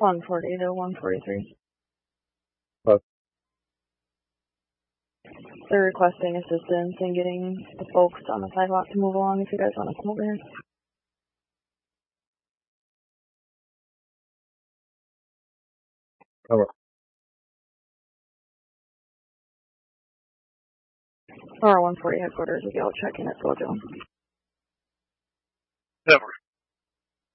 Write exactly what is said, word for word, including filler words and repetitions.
one forty to one forty-three. Huh. They're requesting assistance in getting the folks on the sidewalk to move along if you guys want to come over here. Over. Or one forty headquarters, if y'all check in at Sojo. Never.